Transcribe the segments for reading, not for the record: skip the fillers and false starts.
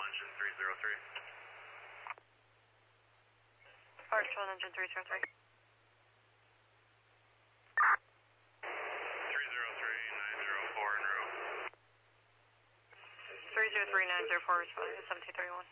engine 303. Fire control engine 303. 303-904 en route. 303-904 responding to 1731.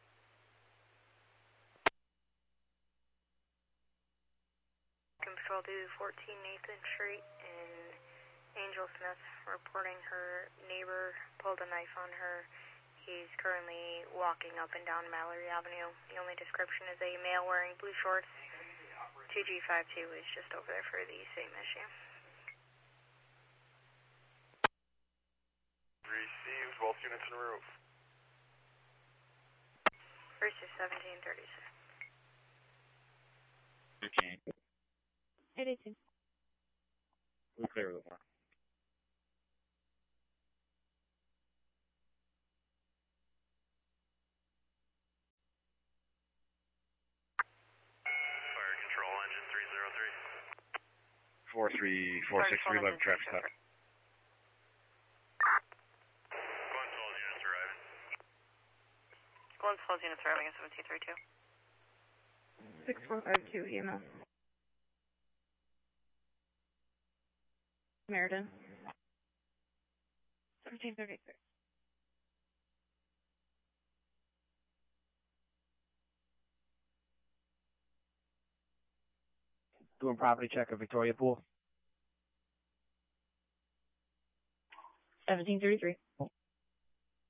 Patrol to 14 Nathan Street in Angel Smith, reporting her neighbor pulled a knife on her. He's currently walking up and down Mallory Avenue. The only description is a male wearing blue shorts. 2G52 is just over there for the same issue. Received, both units en route. First is 1736. Okay. 818. We're clear with the car. Fire control engine 303. 43463 left traffic stop. Glenfell's units arriving. Glenfell's units arriving at 1732. 6452 EMS. Meriden. 1736. Doing property check of Victoria Pool. 1733.